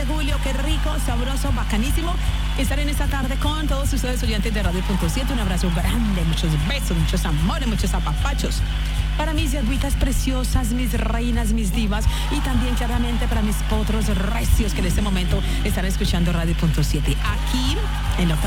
de julio, qué rico, sabroso, bacanísimo estar en esta tarde con todos ustedes oyentes de Radio.7. Un abrazo grande, muchos besos, muchos amores, muchos apapachos para mis yagüitas preciosas, mis reinas, mis divas, y también claramente para mis potros recios que en este momento están escuchando Radio.7 aquí en la